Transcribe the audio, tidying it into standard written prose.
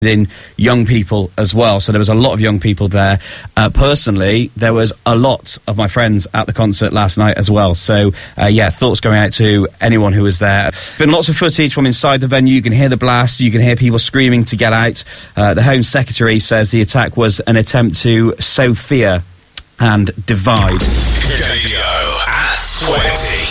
in young people as well, so there was a lot of young people there. Personally, there was a lot of my friends at the concert last night as well, so thoughts going out to anyone who was there. Been lots of footage from inside the venue. You can hear the blast, you can hear people screaming to get out. The Home Secretary says the attack was an attempt to sow fear and divide. Radio at 20.